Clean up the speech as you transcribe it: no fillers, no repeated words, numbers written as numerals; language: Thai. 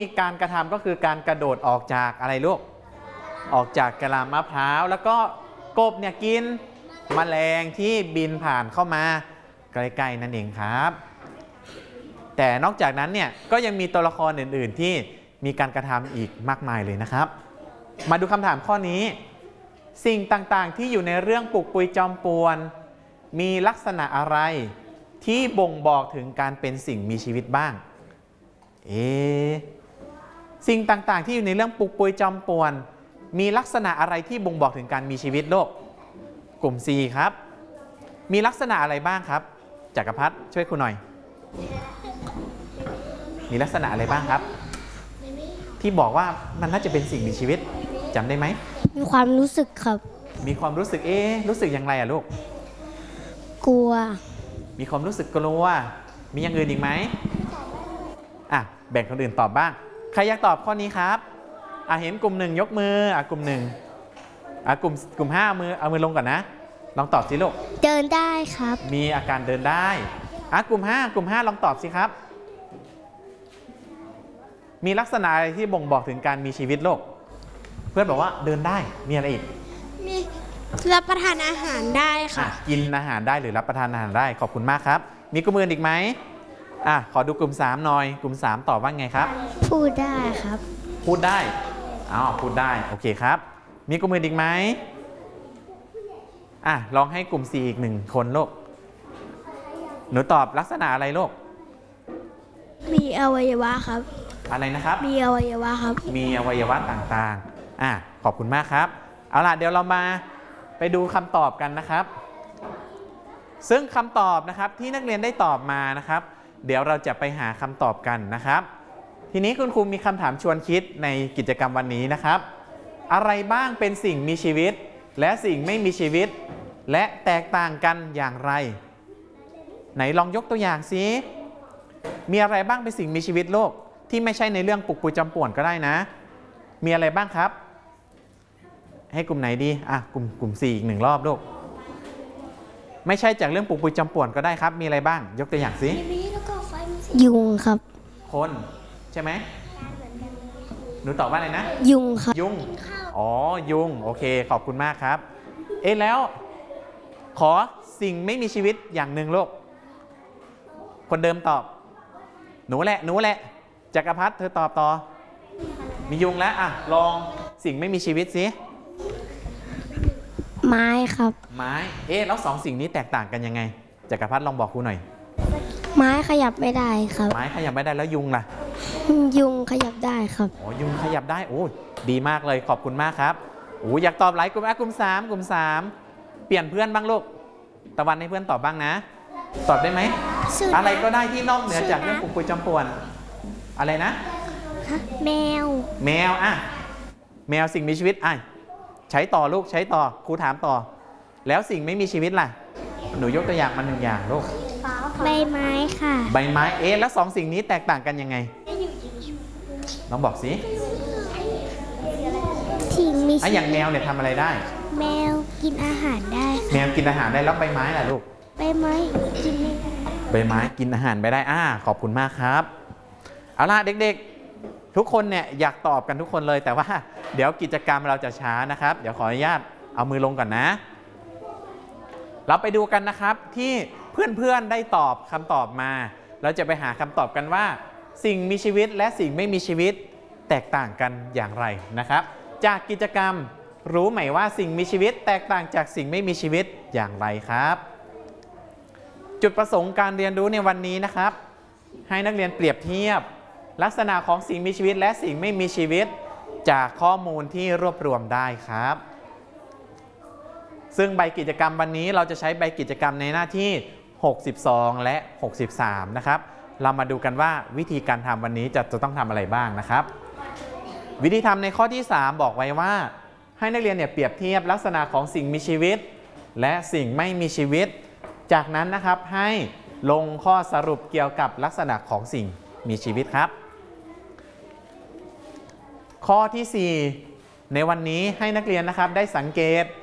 การกระทำก็คือการกระโดดออกจากอะไรลูกออกจากกะลามะพร้าวแล้วก็กบเนี่ยกินแมลงที่บินผ่านเข้ามาใกล้ๆนั่นเองครับแต่นอกจากนั้นเนี่ยก็ยังมีตัวละครอื่นๆที่มีการกระทำอีกมากมายเลยนะครับมาดูคำถามข้อนี้สิ่งต่างๆที่อยู่ในเรื่องปลุกปุยจอมปวนมีลักษณะอะไรที่บ่งบอกถึงการเป็นสิ่งมีชีวิตบ้างสิ่งต่างๆที่อยู่ในเรื่องปลุกปุยจอมปวนมีลักษณะอะไรที่บ่งบอกถึงการมีชีวิตโลกกลุ่ม C ครับมีลักษณะอะไรบ้างครับจักรพัฒน์ช่วยครูหน่อยมีลักษณะอะไรบ้างครับที่บอกว่ามันน่าจะเป็นสิ่งมีชีวิตจำได้ไหมมีความรู้สึกครับมีความรู้สึกรู้สึกอย่างไรลูกกลัวมีความรู้สึกกลัวมีอย่างอื่นอีกไหมแบ่งคนอื่นตอบบ้างใครอยากตอบข้อนี้ครับเห็นกลุ่ม1ยกมือกลุ่ม1กลุ่ม5เอามือลงก่อนนะลองตอบสิลูกเดินได้ครับมีอาการเดินได้กลุ่ม5ลองตอบสิครับมีลักษณะอะไรที่บ่งบอกถึงการมีชีวิตโลกเพื่อนบอกว่าเดินได้มีอะไรอีกมีรับประทานอาหารได้ค่ะกินอาหารได้หรือรับประทานอาหารได้ขอบคุณมากครับมีกลุ่มอื่นอีกไหมขอดูกลุ่ม3หน่อยกลุ่ม3ตอบว่าไงครับพูดได้ครับพูดได้พูดได้โอเคครับมีกลุ่มอื่นอีกไหมลองให้กลุ่ม4อีก1คนลูกหนูตอบลักษณะอะไรลูกมีอวัยวะครับอะไรนะครับมีอวัยวะครับมีอวัยวะต่างๆขอบคุณมากครับเอาล่ะเดี๋ยวเรามาไปดูคำตอบกันนะครับซึ่งคำตอบนะครับที่นักเรียนได้ตอบมานะครับเดี๋ยวเราจะไปหาคำตอบกันนะครับทีนี้คุณครูมีคำถามชวนคิดในกิจกรรมวันนี้นะครับอะไรบ้างเป็นสิ่งมีชีวิตและสิ่งไม่มีชีวิตและแตกต่างกันอย่างไรไหนลองยกตัวอย่างสิมีอะไรบ้างเป็นสิ่งมีชีวิตโลกที่ไม่ใช่ในเรื่องปลุกปุยจอมป่วนก็ได้นะมีอะไรบ้างครับให้กลุ่มไหนดีกลุ่ม4อีก1รอบลูกไม่ใช่จากเรื่องปลุกปุยจอมป่วนก็ได้ครับมีอะไรบ้างยกตัวอย่างสิยุงครับคนใช่ไหมหนูตอบว่าอะไรนะยุงครับยุงยุงโอเคขอบคุณมากครับแล้วขอสิ่งไม่มีชีวิตอย่างหนึ่งลูกคนเดิมตอบหนูแหละจักรพัฒน์เธอตอบต่อมียุงแล้วลองสิ่งไม่มีชีวิตสิไม้ครับไม้แล้ว2สิ่งนี้แตกต่างกันยังไงจักรพัฒน์ลองบอกครูหน่อยไม้ขยับไม่ได้ครับไม้ขยับไม่ได้แล้วยุงล่ะยุงขยับได้ครับยุงขยับได้ดีมากเลยขอบคุณมากครับอยากตอบหลายกลุ่มกลุ่ม3เปลี่ยนเพื่อนบ้างลูกตะวันให้เพื่อนตอบบ้างนะตอบได้ไหมอะไรก็ได้ที่นอกเหนือจากเรื่องปลุกปุยจอมป่วนอะไรนะแมวแมวสิ่งมีชีวิตใช้ต่อลูกใช้ต่อครูถามต่อแล้วสิ่งไม่มีชีวิตล่ะหนูยกตัวอย่างมา1อย่างลูกใบไม้ค่ะใบไม้แล้ว2สิ่งนี้แตกต่างกันยังไงลองบอกสิสิ่งมีอย่างแมวเนี่ยทำอะไรได้แมวกินอาหารได้แมวกินอาหารได้แล้วใบไม้ล่ะลูกใบไม้กินใบไม้กินอาหารไปได้ขอบคุณมากครับเอาล่ะเด็กๆทุกคนเนี่ยอยากตอบกันทุกคนเลยแต่ว่าเดี๋ยวกิจกรรมเราจะช้านะครับเดี๋ยวขออนุญาตเอามือลงก่อนนะเราไปดูกันนะครับที่เพื่อนๆได้ตอบคำตอบมาเราจะไปหาคำตอบกันว่าสิ่งมีชีวิตและสิ่งไม่มีชีวิตแตกต่างกันอย่างไรนะครับจากกิจกรรมรู้ไหมว่าสิ่งมีชีวิตแตกต่างจากสิ่งไม่มีชีวิตอย่างไรครับจุดประสงค์การเรียนรู้ในวันนี้นะครับให้นักเรียนเปรียบเทียบลักษณะของสิ่งมีชีวิตและสิ่งไม่มีชีวิตจากข้อมูลที่รวบรวมได้ครับซึ่งใบกิจกรรมวันนี้เราจะใช้ใบกิจกรรมในหน้าที่62และ63นะครับเรามาดูกันว่าวิธีการทำวันนี้จะต้องทำอะไรบ้างนะครับวิธีทำในข้อที่3บอกไว้ว่าให้นักเรียนเนี่ยเปรียบเทียบลักษณะของสิ่งมีชีวิตและสิ่งไม่มีชีวิตจากนั้นนะครับให้ลงข้อสรุปเกี่ยวกับลักษณะของสิ่งมีชีวิตครับข้อที่4ในวันนี้ให้นักเรียนนะครับได้สังเกต